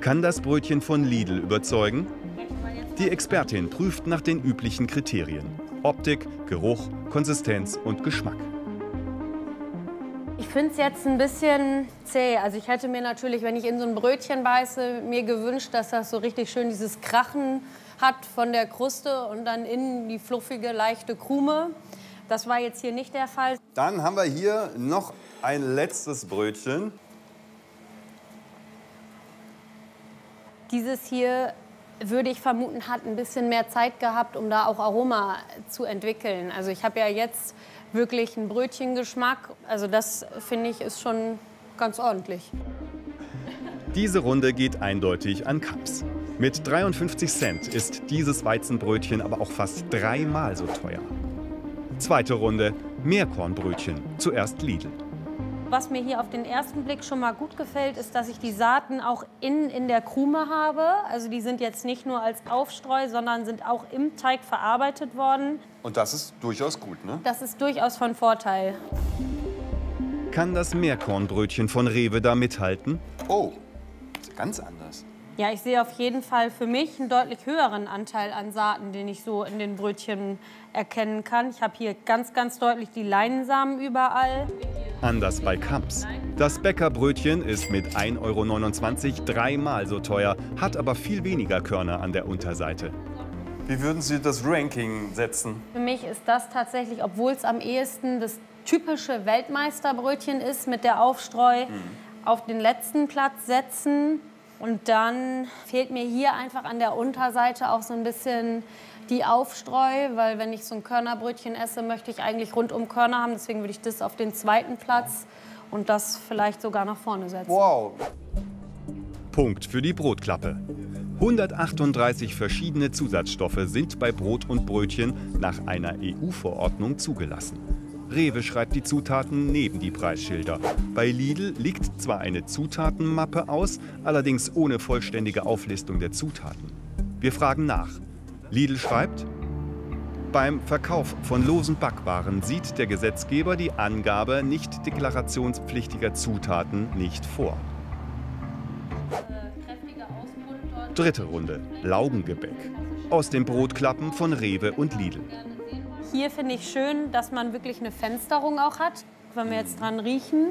Kann das Brötchen von Lidl überzeugen? Die Expertin prüft nach den üblichen Kriterien: Optik, Geruch, Konsistenz und Geschmack. Ich finde es jetzt ein bisschen zäh. Also ich hätte mir natürlich, wenn ich in so ein Brötchen beiße, mir gewünscht, dass das so richtig schön dieses Krachen hat von der Kruste und dann innen die fluffige, leichte Krume. Das war jetzt hier nicht der Fall. Dann haben wir hier noch ein letztes Brötchen. Dieses hier, würde ich vermuten, hat ein bisschen mehr Zeit gehabt, um da auch Aroma zu entwickeln. Also ich habe ja jetzt wirklich einen Brötchengeschmack. Also das, finde ich, ist schon ganz ordentlich. Diese Runde geht eindeutig an Kamps. Mit 53 Cent ist dieses Weizenbrötchen aber auch fast dreimal so teuer. Zweite Runde, Meerkornbrötchen, zuerst Lidl. Was mir hier auf den ersten Blick schon mal gut gefällt, ist, dass ich die Saaten auch innen in der Krume habe. Also die sind jetzt nicht nur als Aufstreu, sondern sind auch im Teig verarbeitet worden. Und das ist durchaus gut, ne? Das ist durchaus von Vorteil. Kann das Meerkornbrötchen von Rewe da mithalten? Oh, ganz anders. Ja, ich sehe auf jeden Fall für mich einen deutlich höheren Anteil an Saaten, den ich so in den Brötchen erkennen kann. Ich habe hier ganz, ganz deutlich die Leinsamen überall. Anders bei Kamps. Das Bäckerbrötchen ist mit 1,29 € dreimal so teuer, hat aber viel weniger Körner an der Unterseite. Wie würden Sie das Ranking setzen? Für mich ist das tatsächlich, obwohl es am ehesten das typische Weltmeisterbrötchen ist, mit der Aufstreu auf den letzten Platz setzen. Und dann fehlt mir hier einfach an der Unterseite auch so ein bisschen die Aufstreu, weil wenn ich so ein Körnerbrötchen esse, möchte ich eigentlich rundum Körner haben. Deswegen würde ich das auf den zweiten Platz und das vielleicht sogar nach vorne setzen. Wow. Punkt für die Brotklappe. 138 verschiedene Zusatzstoffe sind bei Brot und Brötchen nach einer EU-Verordnung zugelassen. Rewe schreibt die Zutaten neben die Preisschilder. Bei Lidl liegt zwar eine Zutatenmappe aus, allerdings ohne vollständige Auflistung der Zutaten. Wir fragen nach. Lidl schreibt: Beim Verkauf von losen Backwaren sieht der Gesetzgeber die Angabe nicht deklarationspflichtiger Zutaten nicht vor. Dritte Runde, Laugengebäck. Aus den Brotklappen von Rewe und Lidl. Hier finde ich schön, dass man wirklich eine Fensterung auch hat. Wenn wir jetzt dran riechen,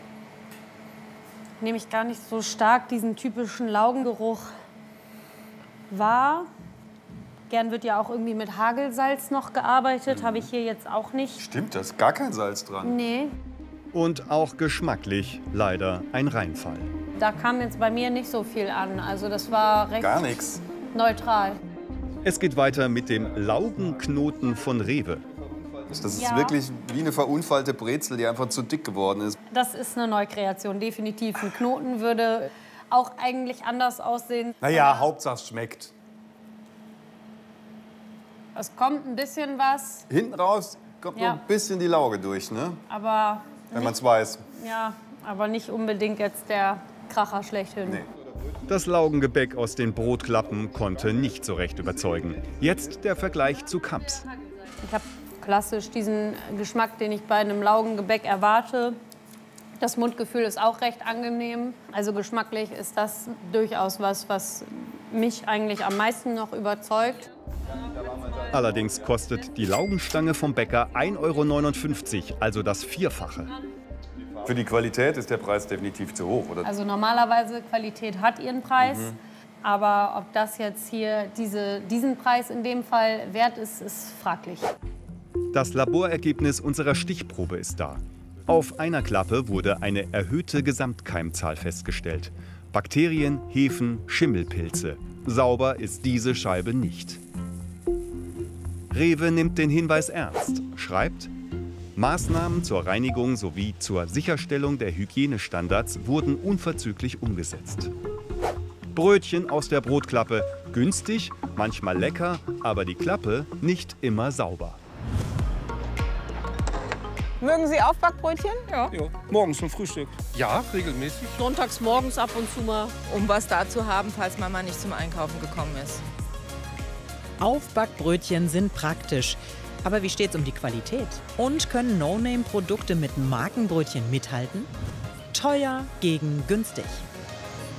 nehme ich gar nicht so stark diesen typischen Laugengeruch wahr. Gern wird ja auch irgendwie mit Hagelsalz noch gearbeitet, habe ich hier jetzt auch nicht. Stimmt, da ist gar kein Salz dran. Nee, Und auch geschmacklich leider ein Reinfall. da kam jetzt bei mir nicht so viel an. Also das war recht Gar nichts. neutral. Es geht weiter mit dem Laugenknoten von Rewe. Das ist Ja. wirklich wie eine verunfallte Brezel, die einfach zu dick geworden ist. Das ist eine Neukreation, definitiv. Ein Knoten würde auch eigentlich anders aussehen. Naja, Hauptsache es schmeckt. Es kommt ein bisschen was, Hinten raus kommt Ja. noch ein bisschen die Lauge durch, ne? aber Wenn man es weiß. ja, aber nicht unbedingt jetzt der Kracher schlechthin. Nee. Das Laugengebäck aus den Brotklappen konnte nicht so recht überzeugen. Jetzt der Vergleich zu Kamps. Ich habe klassisch diesen Geschmack, den ich bei einem Laugengebäck erwarte. Das Mundgefühl ist auch recht angenehm. Also geschmacklich ist das durchaus was mich eigentlich am meisten noch überzeugt. Allerdings kostet die Laugenstange vom Bäcker 1,59 €, also das Vierfache. Für die Qualität ist der Preis definitiv zu hoch, oder? Also normalerweise Qualität hat ihren Preis. Aber ob das jetzt hier diesen Preis in dem Fall wert ist, ist fraglich. Das Laborergebnis unserer Stichprobe ist da. Auf einer Klappe wurde eine erhöhte Gesamtkeimzahl festgestellt. Bakterien, Hefen, Schimmelpilze. Sauber ist diese Scheibe nicht. Rewe nimmt den Hinweis ernst, schreibt: Maßnahmen zur Reinigung sowie zur Sicherstellung der Hygienestandards wurden unverzüglich umgesetzt. Brötchen aus der Brotklappe, günstig, manchmal lecker, aber die Klappe nicht immer sauber. Mögen Sie Aufbackbrötchen? Ja, morgens zum Frühstück. Ja, regelmäßig. Sonntags morgens ab und zu mal. Um was da zu haben, falls Mama nicht zum Einkaufen gekommen ist. Aufbackbrötchen sind praktisch. Aber wie steht's um die Qualität? Und können No-Name-Produkte mit Markenbrötchen mithalten? Teuer gegen günstig.